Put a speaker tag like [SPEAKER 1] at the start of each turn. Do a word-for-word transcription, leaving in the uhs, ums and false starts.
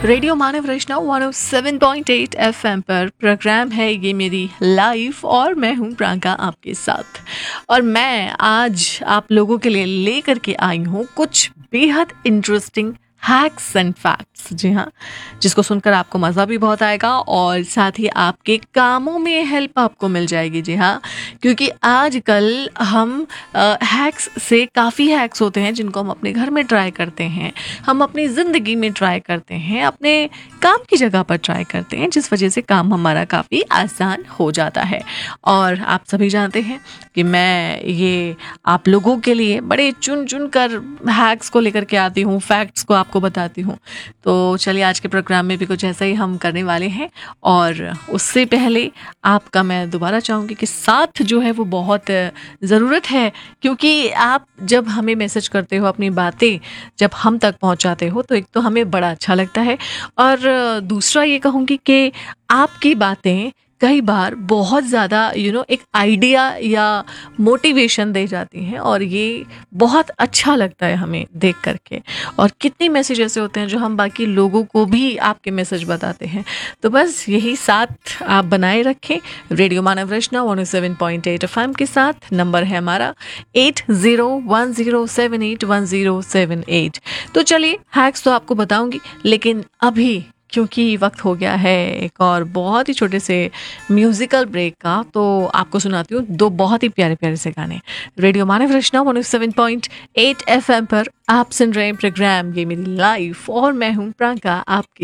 [SPEAKER 1] Radio मानव रचना एक सौ सात पॉइंट आठ एफएम पर प्रोग्राम है ये मेरी लाइफ और मैं हूँ प्रियंका आपके साथ। और मैं आज आप लोगों के लिए लेकर के आई हूँ कुछ बेहद इंटरेस्टिंग हैक्स एंड फैक्ट्स। जी हाँ, जिसको सुनकर आपको मज़ा भी बहुत आएगा और साथ ही आपके कामों में हेल्प आपको मिल जाएगी। जी हाँ, क्योंकि आजकल हम हैक्स से काफ़ी हैक्स होते हैं जिनको हम अपने घर में ट्राई करते हैं, हम अपनी ज़िंदगी में ट्राई करते हैं, अपने काम की जगह पर ट्राई करते हैं, जिस वजह से काम हमारा काफ़ी आसान हो जाता है। और आप सभी जानते हैं कि मैं ये आप लोगों के लिए बड़े चुन चुन कर हैक्स को लेकर के आती हूँ, फैक्ट्स को आपको बताती हूँ। तो चलिए आज के प्रोग्राम में भी कुछ ऐसा ही हम करने वाले हैं। और उससे पहले आपका मैं दोबारा चाहूँगी कि साथ जो है वो बहुत ज़रूरत है, क्योंकि आप जब हमें मैसेज करते हो, अपनी बातें जब हम तक पहुँचाते हो, तो एक तो हमें बड़ा अच्छा लगता है और दूसरा ये कहूँगी कि आपकी बातें कई बार बहुत ज़्यादा यू नो एक आइडिया या मोटिवेशन दे जाती हैं और ये बहुत अच्छा लगता है हमें देख करके। और कितने मैसेज ऐसे होते हैं जो हम बाकी लोगों को भी आपके मैसेज बताते हैं। तो बस यही साथ आप बनाए रखें रेडियो मानव रचना एक सौ सात पॉइंट आठ एफएम के साथ। नंबर है हमारा eight zero one zero seven eight one zero seven eight. तो चलिए हैक्स तो आपको बताऊंगी, लेकिन अभी क्योंकि वक्त हो गया है एक और बहुत ही छोटे से म्यूजिकल ब्रेक का, तो आपको सुनाती हूँ दो बहुत ही प्यारे प्यारे से गाने। रेडियो मानव रचना एक सौ सात पॉइंट आठ एफएम पर आप सुन रहे हैं प्रोग्राम ये मेरी लाइफ और मैं हूँ प्रियंका आपकी